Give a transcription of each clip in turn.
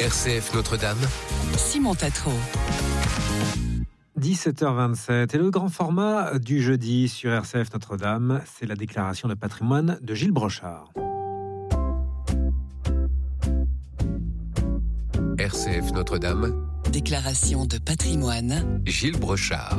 RCF Notre-Dame. Simon Tatro. 17h27 et le grand format du jeudi sur RCF Notre-Dame, c'est la déclaration de patrimoine de Gilles Brochard. RCF Notre-Dame. Déclaration de patrimoine. Gilles Brochard.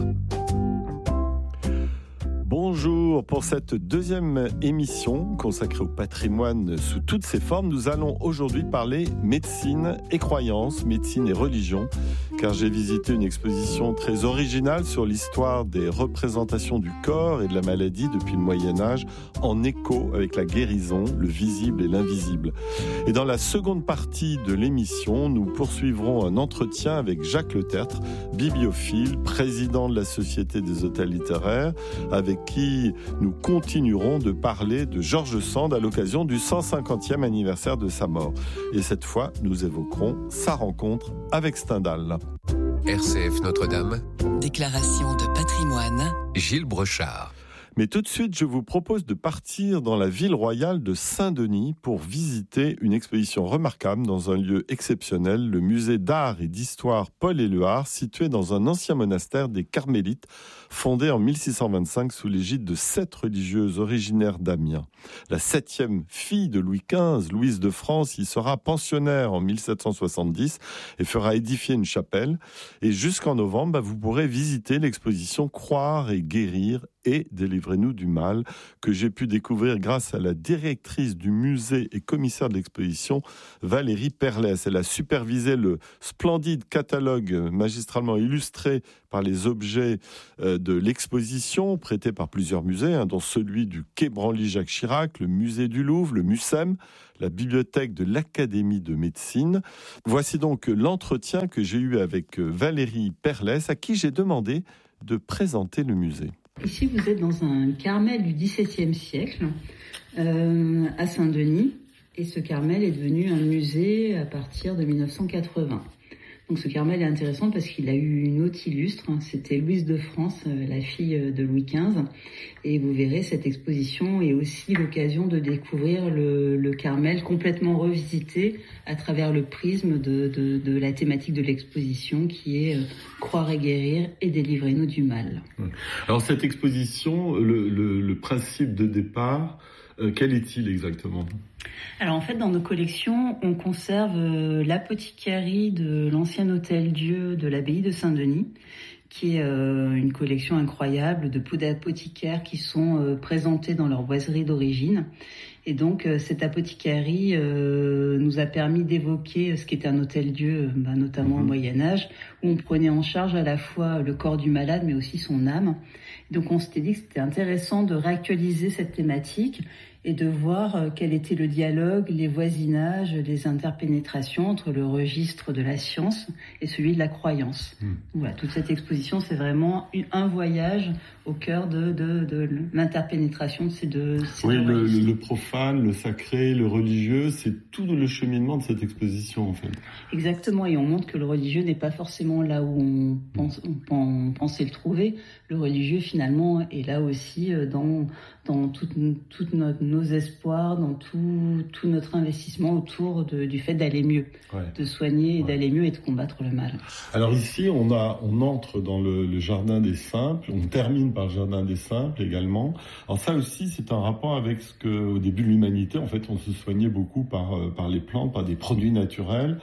Bonjour, pour cette deuxième émission consacrée au patrimoine sous toutes ses formes, nous allons aujourd'hui parler médecine et croyance, médecine et religion, car j'ai visité une exposition très originale sur l'histoire des représentations du corps et de la maladie depuis le Moyen-Âge, en écho avec la guérison, le visible et l'invisible. Et dans la seconde partie de l'émission, nous poursuivrons un entretien avec Jacques Le Tertre, bibliophile, président de la Société des Hôtels Littéraires, avec qui nous continuerons de parler de George Sand à l'occasion du 150e anniversaire de sa mort. Et cette fois, nous évoquerons sa rencontre avec Stendhal. RCF Notre-Dame. Déclaration de patrimoine. Gilles Brochard. Mais tout de suite, je vous propose de partir dans la ville royale de Saint-Denis pour visiter une exposition remarquable dans un lieu exceptionnel, le musée d'art et d'histoire Paul-Éluard, situé dans un ancien monastère des Carmélites, fondé en 1625 sous l'égide de 7 religieuses originaires d'Amiens. La 7e fille de Louis XV, Louise de France, y sera pensionnaire en 1770 et fera édifier une chapelle. Et jusqu'en novembre, vous pourrez visiter l'exposition Croire et guérir et délivrez-nous du mal, que j'ai pu découvrir grâce à la directrice du musée et commissaire de l'exposition, Valérie Perlès. Elle a supervisé le splendide catalogue magistralement illustré par les objets de l'exposition, prêté par plusieurs musées, dont celui du Quai Branly-Jacques Chirac, le musée du Louvre, le Mucem, la bibliothèque de l'Académie de médecine. Voici donc l'entretien que j'ai eu avec Valérie Perlès, à qui j'ai demandé de présenter le musée. Ici, vous êtes dans un Carmel du XVIIe siècle, à Saint-Denis, et ce Carmel est devenu un musée à partir de 1980. Donc ce Carmel est intéressant parce qu'il a eu une hôte illustre, c'était Louise de France, la fille de Louis XV, et vous verrez, cette exposition est aussi l'occasion de découvrir le Carmel complètement revisité à travers le prisme de la thématique de l'exposition qui est croire et guérir et délivrer-nous du mal. Alors cette exposition, le principe de départ, quel est-il exactement ? Alors en fait, dans nos collections, on conserve l'apothicarie de l'ancien hôtel-dieu de l'abbaye de Saint-Denis, qui est une collection incroyable de pots d'apothicaires qui sont présentés dans leur boiserie d'origine. Et donc cette apothicarie nous a permis d'évoquer ce qu'était un hôtel-dieu, notamment au Moyen-Âge, où on prenait en charge à la fois le corps du malade, mais aussi son âme. Donc on s'était dit que c'était intéressant de réactualiser cette thématique et de voir quel était le dialogue, les voisinages, les interpénétrations entre le registre de la science et celui de la croyance. Voilà, toute cette exposition, c'est vraiment un voyage au cœur de l'interpénétration de ces deux registres. Le profane, le sacré, le religieux, c'est tout le cheminement de cette exposition en fait. Exactement, et on montre que le religieux n'est pas forcément là où on pensait le trouver. Le religieux finalement est là aussi dans toute nos espoirs, dans tout notre investissement autour du fait d'aller mieux, de soigner et d'aller mieux et de combattre le mal. Alors ici, on entre dans le jardin des simples, on termine par le jardin des simples également. Alors ça aussi, c'est un rapport avec ce que, au début de l'humanité, en fait, on se soignait beaucoup par les plantes, par des produits naturels.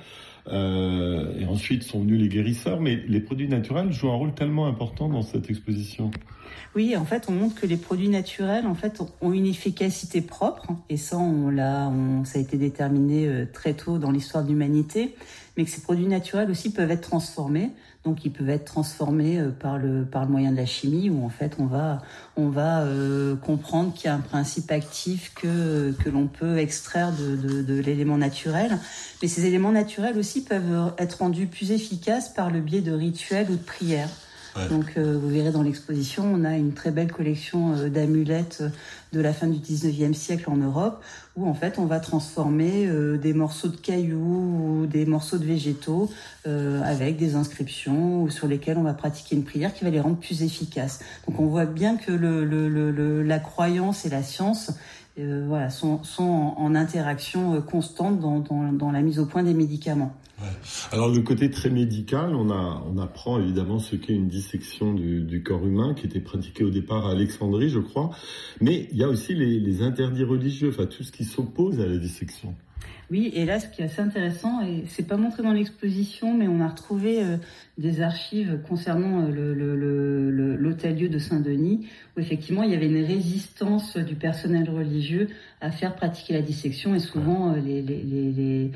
Et ensuite sont venus les guérisseurs, mais les produits naturels jouent un rôle tellement important dans cette exposition. Oui, en fait, on montre que les produits naturels, en fait, ont une efficacité propre, et ça, ça a été déterminé très tôt dans l'histoire de l'humanité, mais que ces produits naturels aussi peuvent être transformés. Donc, ils peuvent être transformés par le moyen de la chimie, où en fait, on va comprendre qu'il y a un principe actif que l'on peut extraire de l'élément naturel. Mais ces éléments naturels aussi peuvent être rendus plus efficaces par le biais de rituels ou de prières. Donc vous verrez dans l'exposition, on a une très belle collection d'amulettes de la fin du 19e siècle en Europe, où en fait on va transformer des morceaux de cailloux ou des morceaux de végétaux avec des inscriptions sur lesquelles on va pratiquer une prière qui va les rendre plus efficaces. Donc on voit bien que la croyance et la science sont en interaction constante dans la mise au point des médicaments. Ouais. Alors le côté très médical, on apprend évidemment ce qu'est une dissection du corps humain qui était pratiquée au départ à Alexandrie, je crois. Mais il y a aussi les interdits religieux, enfin tout ce qui s'oppose à la dissection. Oui, et là, ce qui est assez intéressant, et c'est pas montré dans l'exposition, mais on a retrouvé des archives concernant l'hôtel-Dieu de Saint-Denis, où effectivement il y avait une résistance du personnel religieux à faire pratiquer la dissection, et souvent les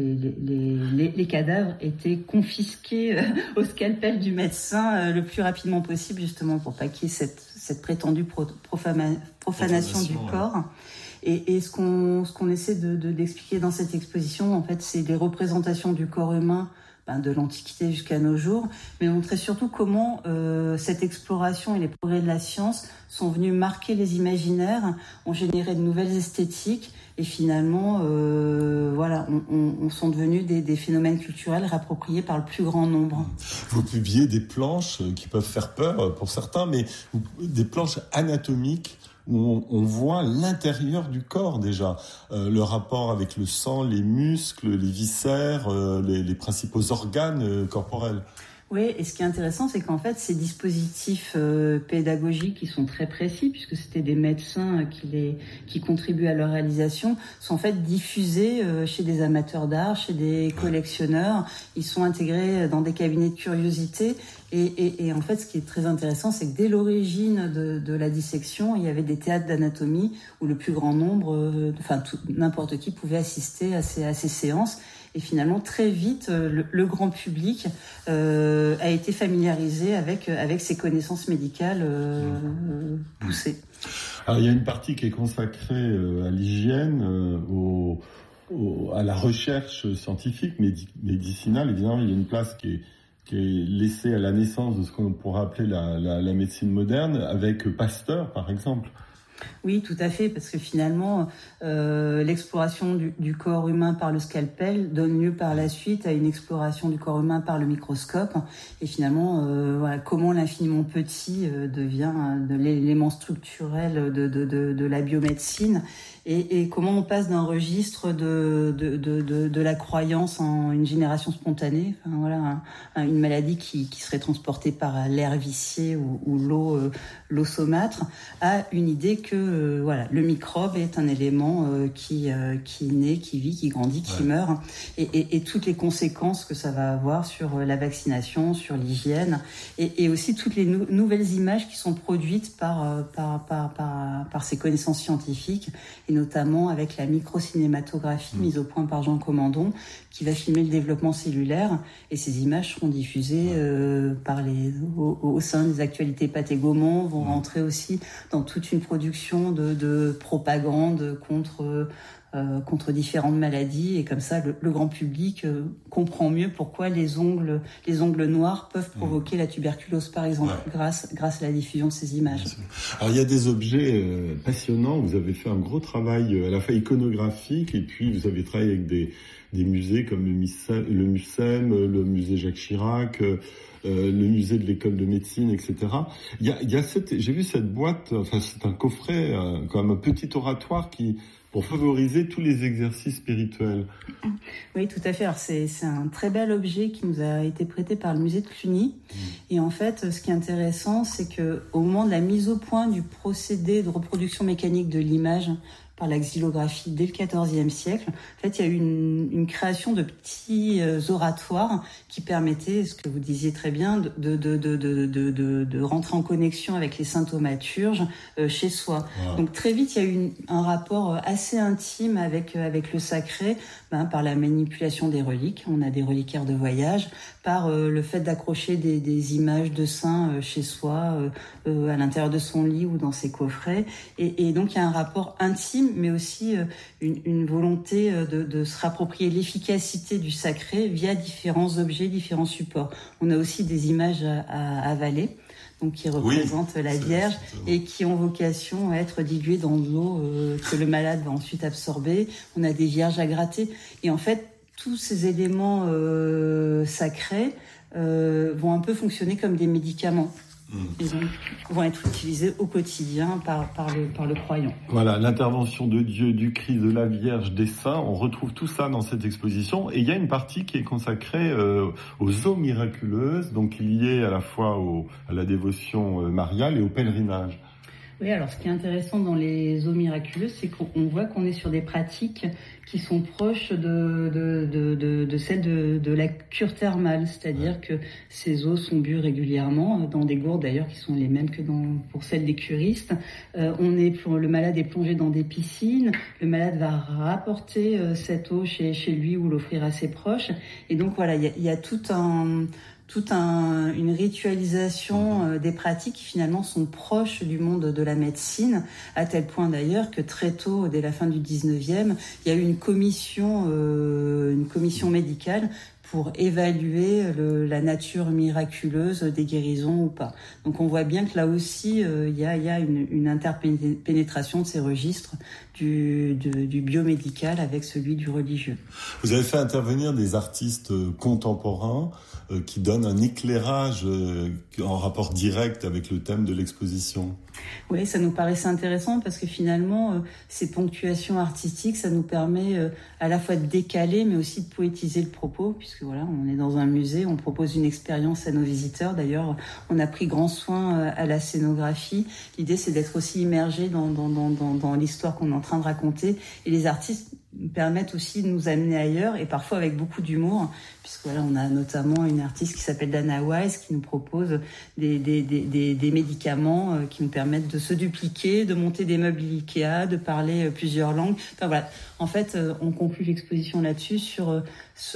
cadavres étaient confisqués au scalpel du médecin le plus rapidement possible, justement pour pas qu'il y ait cette prétendue profanation du corps. Et ce qu'on essaie d'expliquer dans cette exposition, en fait, c'est des représentations du corps humain de l'Antiquité jusqu'à nos jours, mais montrer surtout comment cette exploration et les progrès de la science sont venus marquer les imaginaires, ont généré de nouvelles esthétiques, et finalement, on sont devenus des phénomènes culturels réappropriés par le plus grand nombre. Vous publiez des planches qui peuvent faire peur pour certains, mais des planches anatomiques où on voit l'intérieur du corps déjà, le rapport avec le sang, les muscles, les viscères, les principaux organes corporels. Oui, et ce qui est intéressant, c'est qu'en fait, ces dispositifs pédagogiques qui sont très précis, puisque c'était des médecins qui contribuent à leur réalisation, sont en fait diffusés chez des amateurs d'art, chez des collectionneurs. Ils sont intégrés dans des cabinets de curiosité. Et en fait, ce qui est très intéressant, c'est que dès l'origine de la dissection, il y avait des théâtres d'anatomie où le plus grand nombre, n'importe qui pouvait assister à ces séances. Et finalement, très vite, le grand public a été familiarisé avec ces connaissances médicales poussées. Alors, il y a une partie qui est consacrée à l'hygiène, à la recherche scientifique, médicinale. Évidemment, il y a une place qui est laissée à la naissance de ce qu'on pourrait appeler la médecine moderne, avec Pasteur, par exemple. Oui, tout à fait, parce que finalement, l'exploration du corps humain par le scalpel donne lieu par la suite à une exploration du corps humain par le microscope. Et finalement, comment l'infiniment petit devient de l'élément structurel de la biomédecine, et comment on passe d'un registre de la croyance en une génération spontanée, une maladie qui serait transportée par l'air vicié ou l'eau saumâtre, à une idée que le microbe est un élément qui naît, qui vit, qui grandit, qui meurt, et toutes les conséquences que ça va avoir sur la vaccination, sur l'hygiène, et aussi toutes les nouvelles images qui sont produites par ces connaissances scientifiques, et notamment avec la microcinématographie mise au point par Jean Comandon, qui va filmer le développement cellulaire, et ces images seront diffusées au sein des actualités Pathé Gaumont, vont rentrer aussi dans toute une production de propagande contre différentes maladies, et comme ça le grand public comprend mieux pourquoi les ongles noirs peuvent provoquer la tuberculose, par exemple, grâce à la diffusion de ces images. Alors il y a des objets passionnants. Vous avez fait un gros travail à la fois iconographique, et puis vous avez travaillé avec des musées comme le MUSEM, le musée Jacques Chirac, le musée de l'école de médecine, etc. J'ai vu cette boîte, c'est un coffret, comme un petit oratoire pour favoriser tous les exercices spirituels. Oui, tout à fait. Alors c'est un très bel objet qui nous a été prêté par le musée de Cluny. Et en fait, ce qui est intéressant, c'est que au moment de la mise au point du procédé de reproduction mécanique de l'image par la xylographie dès le XIVe siècle, en fait, il y a eu une création de petits oratoires qui permettaient, ce que vous disiez très bien, de rentrer en connexion avec les saints thaumaturges chez soi. Wow. Donc très vite, il y a eu un rapport assez intime avec le sacré, par la manipulation des reliques. On a des reliquaires de voyage, par le fait d'accrocher des images de saints chez soi, à l'intérieur de son lit ou dans ses coffrets. Et donc il y a un rapport intime, mais aussi une volonté de se rapproprier l'efficacité du sacré via différents objets, différents supports. On a aussi des images à avaler, donc qui représentent la Vierge et qui ont vocation à être diluées dans de l'eau que le malade va ensuite absorber. On a des vierges à gratter. Et en fait, tous ces éléments sacrés vont un peu fonctionner comme des médicaments. et donc vont être utilisés au quotidien par le croyant. Voilà, l'intervention de Dieu, du Christ, de la Vierge, des saints, on retrouve tout ça dans cette exposition. Et il y a une partie qui est consacrée aux eaux miraculeuses, donc liée à la fois à la dévotion mariale et au pèlerinage. Oui, alors ce qui est intéressant dans les eaux miraculeuses, c'est qu'on voit qu'on est sur des pratiques qui sont proches de celles de la cure thermale, c'est-à-dire que ces eaux sont bues régulièrement dans des gourdes d'ailleurs qui sont les mêmes que pour celles des curistes. Le malade est plongé dans des piscines, le malade va rapporter cette eau chez lui ou l'offrir à ses proches, et donc voilà, il y a une ritualisation des pratiques qui finalement sont proches du monde de la médecine, à tel point d'ailleurs que très tôt, dès la fin du 19e, il y a eu une commission médicale pour évaluer la nature miraculeuse des guérisons ou pas. Donc on voit bien que là aussi, il y a une interpénétration de ces registres du biomédical avec celui du religieux. Vous avez fait intervenir des artistes contemporains qui donnent un éclairage en rapport direct avec le thème de l'exposition. Oui, ça nous paraissait intéressant parce que finalement, ces ponctuations artistiques, ça nous permet à la fois de décaler, mais aussi de poétiser le propos, puisque voilà, on est dans un musée, on propose une expérience à nos visiteurs. D'ailleurs, on a pris grand soin à la scénographie. L'idée, c'est d'être aussi immergé dans l'histoire qu'on est en train de raconter. Et les artistes permettent aussi de nous amener ailleurs, et parfois avec beaucoup d'humour, puisque voilà, on a notamment une artiste qui s'appelle Dana Wise qui nous propose des médicaments qui nous permettent de se dupliquer, de monter des meubles Ikea, de parler plusieurs langues. Enfin voilà, en fait, on conclut l'exposition là-dessus sur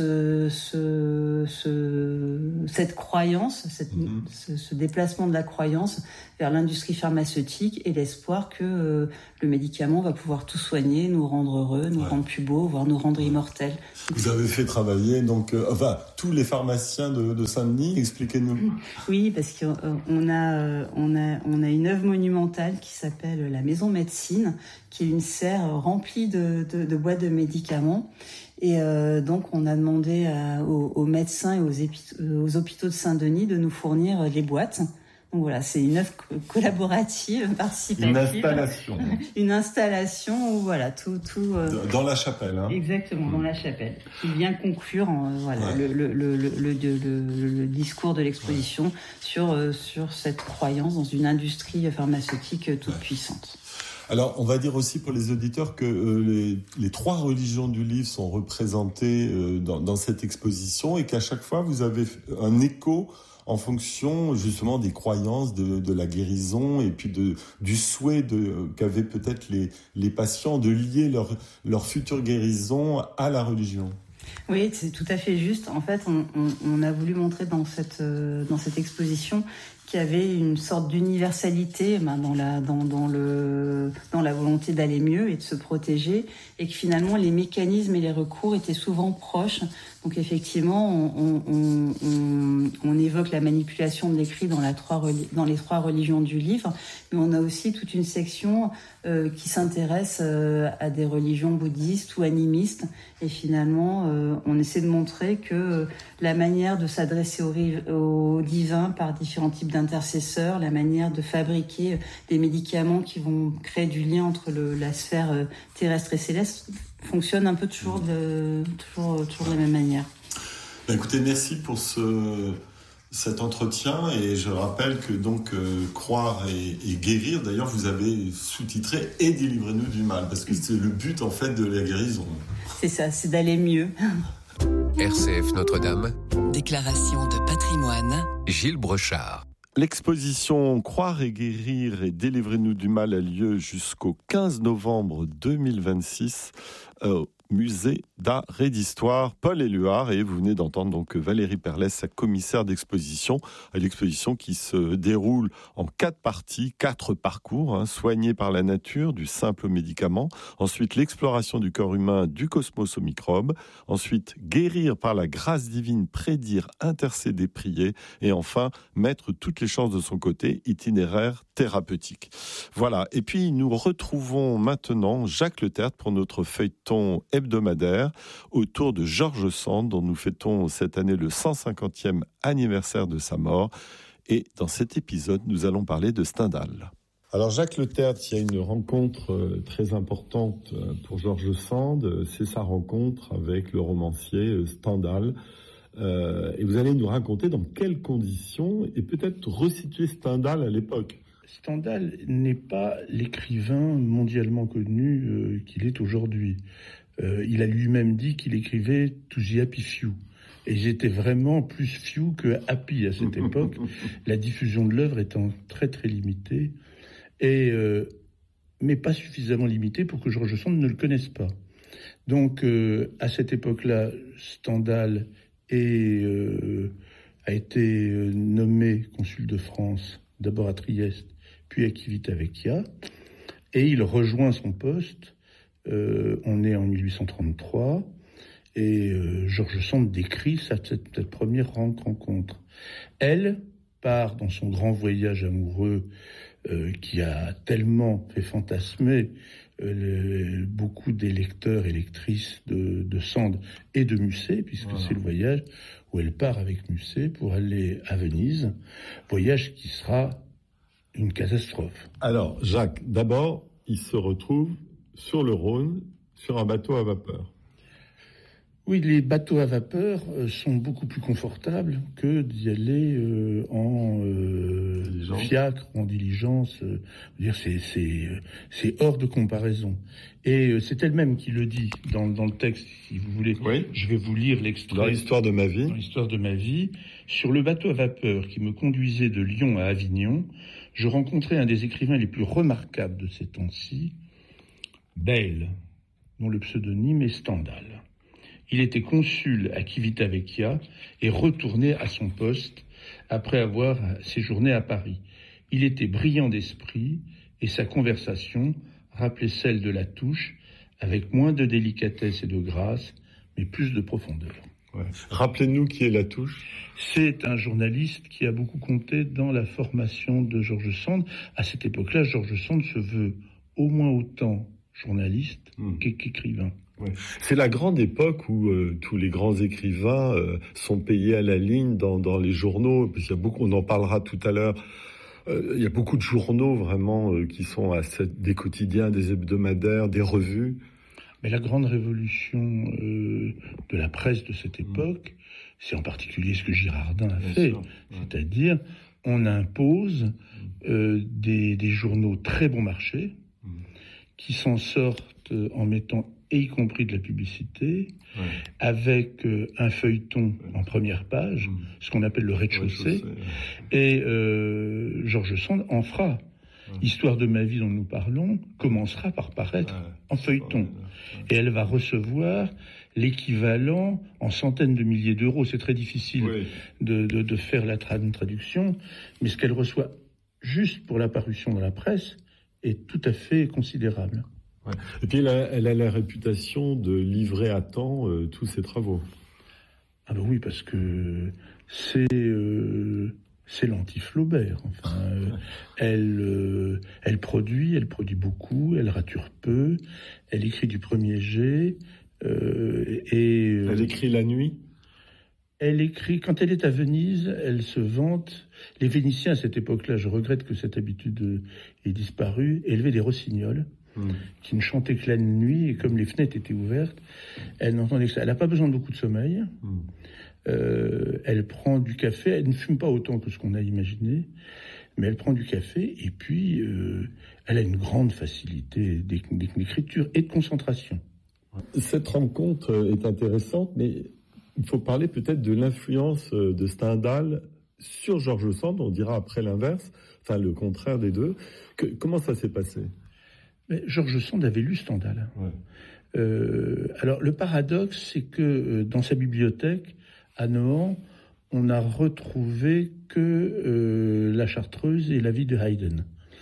cette croyance, ce déplacement de la croyance vers l'industrie pharmaceutique et l'espoir que le médicament va pouvoir tout soigner, nous rendre heureux, nous rendre plus beaux, voire nous rendre immortels. Vous avez fait travailler tous les pharmaciens de Saint-Denis, expliquez-nous. Oui, parce qu'on a une œuvre monumentale qui s'appelle la Maison Médecine, qui est une serre remplie de boîtes de médicaments. Et donc on a demandé aux médecins et aux hôpitaux de Saint-Denis de nous fournir les boîtes. Donc voilà, c'est une œuvre collaborative, participative. Une installation où voilà, tout dans la chapelle. Hein. Exactement, dans la chapelle. Qui vient conclure le discours de l'exposition sur cette croyance dans une industrie pharmaceutique toute puissante. Alors, on va dire aussi pour les auditeurs que les trois religions du livre sont représentées dans cette exposition et qu'à chaque fois, vous avez un écho en fonction justement des croyances de la guérison et puis du souhait qu'avaient peut-être les patients de lier leur future guérison à la religion. Oui, c'est tout à fait juste. En fait, on a voulu montrer dans cette exposition qu'il y avait une sorte d'universalité dans la volonté d'aller mieux et de se protéger, et que finalement les mécanismes et les recours étaient souvent proches. Donc effectivement, on évoque la manipulation de l'écrit dans les trois religions du livre, mais on a aussi toute une section qui s'intéresse à des religions bouddhistes ou animistes, et finalement on essaie de montrer que la manière de s'adresser au divin par différents types d'intercesseurs, la manière de fabriquer des médicaments qui vont créer du lien entre la sphère terrestre et céleste fonctionne un peu toujours de la même manière. Écoutez, merci pour cet entretien, et je rappelle que donc croire et guérir, d'ailleurs vous avez sous-titré « Et délivrez-nous du mal », parce que c'est le but en fait de la guérison. C'est ça, c'est d'aller mieux. RCF Notre-Dame. Déclaration de patrimoine. Gilles Brochard. L'exposition Croire et guérir et délivrez-nous du mal a lieu jusqu'au 15 novembre 2026 au Musée d'art et d'histoire Paul-Éluard, et vous venez d'entendre donc Valérie Perlès, sa commissaire d'exposition, l'exposition qui se déroule en 4 parties, 4 parcours, soigner par la nature, du simple au médicament, ensuite l'exploration du corps humain, du cosmos aux microbes, ensuite guérir par la grâce divine, prédire, intercéder, prier, et enfin mettre toutes les chances de son côté, itinéraire thérapeutique. Voilà, et puis nous retrouvons maintenant Jacques Le Tertre pour notre feuilleton hebdomadaire autour de George Sand, dont nous fêtons cette année le 150e anniversaire de sa mort. Et dans cet épisode, nous allons parler de Stendhal. Alors Jacques Letertre, il y a une rencontre très importante pour George Sand, c'est sa rencontre avec le romancier Stendhal. Et vous allez nous raconter dans quelles conditions et peut-être resituer Stendhal à l'époque. Stendhal n'est pas l'écrivain mondialement connu qu'il est aujourd'hui. Il a lui-même dit qu'il écrivait « to the happy few ». Et j'étais vraiment plus few que happy à cette époque, la diffusion de l'œuvre étant très très limitée, mais pas suffisamment limitée pour que George Sand ne le connaisse pas. Donc à cette époque-là, Stendhal a été nommé consul de France, d'abord à Trieste, puis à Civitavecchia, et il rejoint son poste, on est en 1833, et George Sand décrit cette première rencontre. Elle part dans son grand voyage amoureux qui a tellement fait fantasmer beaucoup des lecteurs et lectrices de Sand et de Musset, puisque c'est le voyage où elle part avec Musset pour aller à Venise, voyage qui sera une catastrophe. Alors Jacques, d'abord, il se retrouve sur le Rhône, sur un bateau à vapeur. Oui, les bateaux à vapeur sont beaucoup plus confortables que d'y aller en fiacre ou en diligence. C'est hors de comparaison. Et c'est elle-même qui le dit dans le texte, si vous voulez. Oui. Je vais vous lire l'extrait. Dans l'histoire de ma vie. Dans l'histoire de ma vie. Sur le bateau à vapeur qui me conduisait de Lyon à Avignon, je rencontrai un des écrivains les plus remarquables de ces temps-ci, Bayle, dont le pseudonyme est Stendhal. Il était consul à Civitavecchia et retourné à son poste après avoir séjourné à Paris. Il était brillant d'esprit et sa conversation rappelait celle de Latouche, avec moins de délicatesse et de grâce, mais plus de profondeur. Ouais. Rappelez-nous qui est Latouche. C'est un journaliste qui a beaucoup compté dans la formation de George Sand. À cette époque-là, George Sand se veut au moins autant journaliste qu'écrivain. Ouais. C'est la grande époque où tous les grands écrivains sont payés à la ligne dans les journaux. Parce qu'il y a beaucoup, on en parlera tout à l'heure. Il y a beaucoup de journaux vraiment qui sont des quotidiens, des hebdomadaires, des revues. Mais la grande révolution de la presse de cette époque, c'est en particulier ce que Girardin a fait. C'est-à-dire, on impose des journaux très bon marché qui s'en sortent en mettant et y compris de la publicité, avec un feuilleton en première page, ce qu'on appelle le rez-de-chaussée, et George Sand en fera. Histoire de ma vie dont nous parlons commencera par paraître en feuilleton. Et elle va recevoir l'équivalent en centaines de milliers d'euros. C'est très difficile de faire une traduction, mais ce qu'elle reçoit juste pour la parution dans la presse est tout à fait considérable. Ouais. Et puis elle a la réputation de livrer à temps tous ses travaux. Ah ben oui, parce que c'est l'anti-Flaubert. Enfin, elle produit beaucoup, elle rature peu, elle écrit du premier jet. Elle écrit la nuit. Elle écrit, quand elle est à Venise, elle se vante. Les Vénitiens, à cette époque-là, je regrette que cette habitude ait disparu, élevaient des rossignols qui ne chantaient que la nuit, et comme les fenêtres étaient ouvertes, elle n'entendait que ça. Elle n'a pas besoin de beaucoup de sommeil. Elle prend du café, elle ne fume pas autant que ce qu'on a imaginé, mais elle prend du café, et puis elle a une grande facilité d'écriture et de concentration. Cette rencontre est intéressante, mais il faut parler peut-être de l'influence de Stendhal sur George Sand. On dira après l'inverse, enfin le contraire des deux. Comment ça s'est passé ? Mais George Sand avait lu Stendhal. Alors le paradoxe, c'est que dans sa bibliothèque, à Nohant, on n'a retrouvé que La Chartreuse et la vie de Haydn.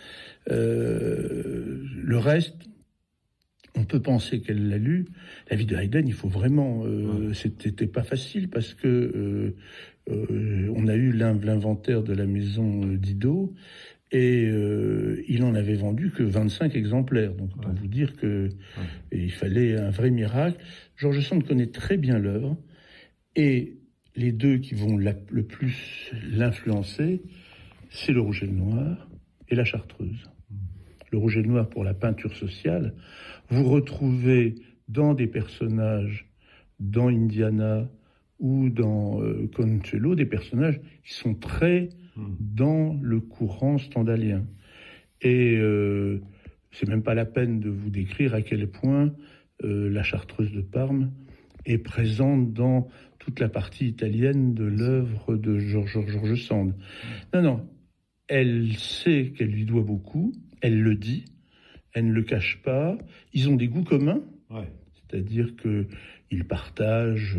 Le reste, on peut penser qu'elle l'a lu. La vie de Haydn, il faut vraiment... C'était pas facile parce que on a eu l'inventaire de la maison Didot et il en avait vendu que 25 exemplaires. Donc autant vous dire que il fallait un vrai miracle. George Sand connaît très bien l'œuvre et les deux qui vont le plus l'influencer, c'est le rouge et le noir et la chartreuse. Le rouge et le noir pour la peinture sociale. Vous retrouvez dans des personnages, dans Indiana ou dans Consuelo, des personnages qui sont très dans le courant stendhalien. Et c'est même pas la peine de vous décrire à quel point la chartreuse de Parme est présente dans toute la partie italienne de l'œuvre de George Sand. Non, elle sait qu'elle lui doit beaucoup, elle le dit, elle ne le cache pas. Ils ont des goûts communs, c'est-à-dire qu'ils partagent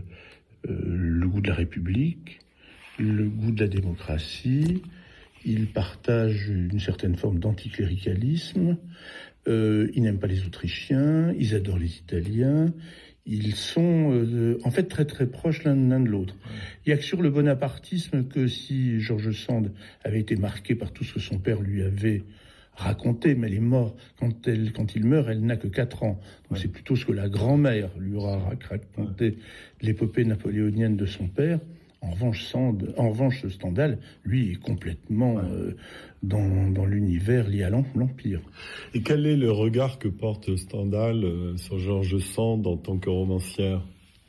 le goût de la République, le goût de la démocratie, ils partagent une certaine forme d'anticléricalisme, ils n'aiment pas les Autrichiens, ils adorent les Italiens, ils sont en fait très très proches l'un de l'autre. Il n'y a que sur le bonapartisme que si George Sand avait été marqué par tout ce que son père lui avait raconté, mais elle est morte. Quand il meurt, elle n'a que 4 ans. Donc c'est plutôt ce que la grand-mère lui aura raconté de l'épopée napoléonienne de son père. En revanche, Stendhal, lui, est complètement dans l'univers lié à l'Empire. Et quel est le regard que porte Stendhal sur George Sand en tant que romancière ?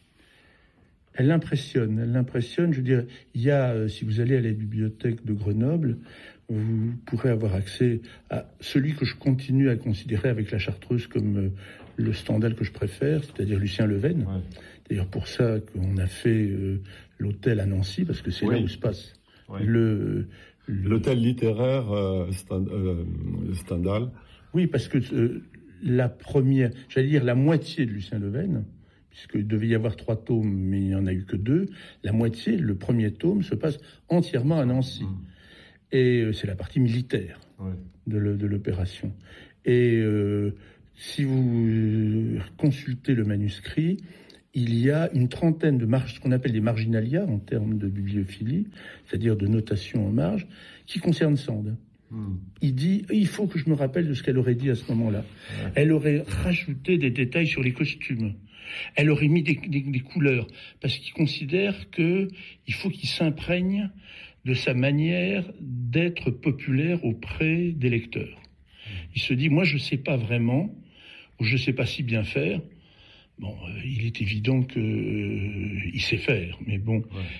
Elle l'impressionne, je dirais. Il y a, si vous allez à la bibliothèque de Grenoble, vous pourrez avoir accès à celui que je continue à considérer avec la chartreuse comme le Stendhal que je préfère, c'est-à-dire Lucien Leven. D'ailleurs, pour ça qu'on a fait l'hôtel à Nancy, parce que c'est là où se passe l'hôtel littéraire Stendhal. Oui, parce que la première, j'allais dire la moitié de Lucien Leven, puisqu'il devait y avoir 3 tomes, mais il n'y en a eu que 2, la moitié, le premier tome, se passe entièrement à Nancy. Et c'est la partie militaire de l'opération. Et si vous consultez le manuscrit, il y a une trentaine de ce qu'on appelle des marginalia en termes de bibliophilie, c'est-à-dire de notation en marge, qui concernent Sand. Il dit, il faut que je me rappelle de ce qu'elle aurait dit à ce moment-là. Elle aurait rajouté des détails sur les costumes. Elle aurait mis des couleurs, parce qu'il considère qu'il faut qu'il s'imprègne de sa manière d'être populaire auprès des lecteurs. Il se dit, moi je ne sais pas vraiment, ou je ne sais pas si bien faire. Bon, il est évident qu'il sait faire, mais bon,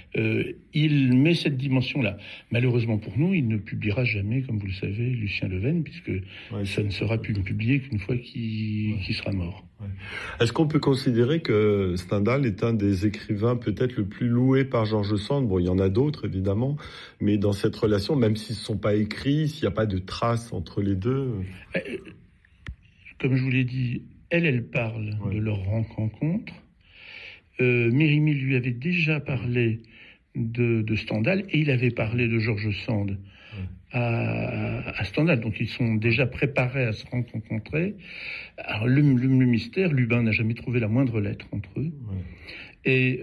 il met cette dimension-là. Malheureusement pour nous, il ne publiera jamais, comme vous le savez, Lucien Leven, puisque ça ne sera plus publié qu'une fois qu'il sera mort. Est-ce qu'on peut considérer que Stendhal est un des écrivains peut-être le plus loué par George Sand ? Bon, il y en a d'autres, évidemment, mais dans cette relation, même s'ils ne sont pas écrits, s'il n'y a pas de traces entre les deux... Comme je vous l'ai dit, elle parle de leur rencontre. Mérimée lui avait déjà parlé de Stendhal et il avait parlé de George Sand à Stendhal. Donc ils sont déjà préparés à se rencontrer. Alors le mystère, Lubin n'a jamais trouvé la moindre lettre entre eux. Et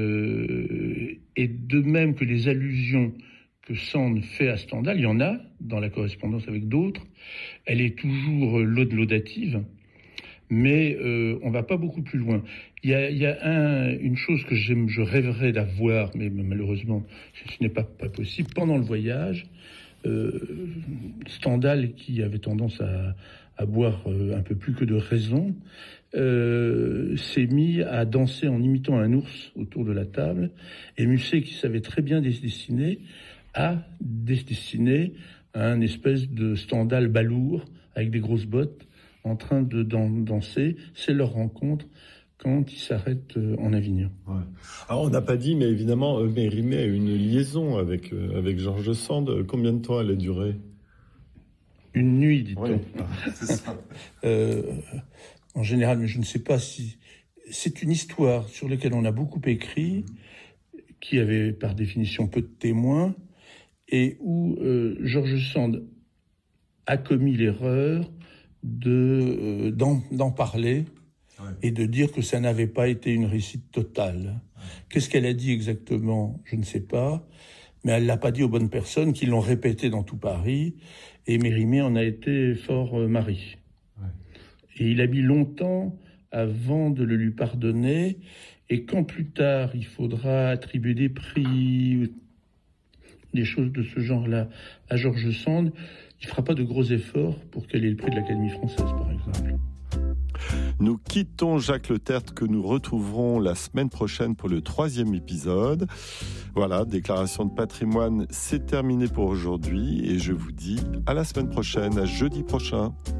de même que les allusions que Sand fait à Stendhal, il y en a dans la correspondance avec d'autres. Elle est toujours laudative. Mais on va pas beaucoup plus loin. Il y a une chose que je rêverais d'avoir, mais malheureusement, ce n'est pas possible. Pendant le voyage, Stendhal, qui avait tendance à boire un peu plus que de raison, s'est mis à danser en imitant un ours autour de la table. Et Musset, qui savait très bien dessiner, a dessiné un espèce de Stendhal balourd avec des grosses bottes, en train de danser. C'est leur rencontre quand ils s'arrêtent en Avignon. Alors on n'a pas dit, mais évidemment, Mérimée a une liaison avec George Sand. Combien de temps elle a duré ? Une nuit, dit-on. C'est ça. En général, mais je ne sais pas si... C'est une histoire sur laquelle on a beaucoup écrit, qui avait par définition peu de témoins, et où George Sand a commis l'erreur d'en parler et de dire que ça n'avait pas été une réussite totale. Qu'est-ce qu'elle a dit exactement ? Je ne sais pas, mais elle l'a pas dit aux bonnes personnes qui l'ont répété dans tout Paris, et Mérimée en a été fort mari. Et il a mis longtemps avant de le lui pardonner, et quand plus tard il faudra attribuer des prix des choses de ce genre-là à George Sand, il ne fera pas de gros efforts pour qu'elle ait le prix de l'Académie française, par exemple. Nous quittons Jacques Le Tertre que nous retrouverons la semaine prochaine pour le 3e épisode. Voilà, déclaration de patrimoine, c'est terminé pour aujourd'hui et je vous dis à la semaine prochaine, à jeudi prochain.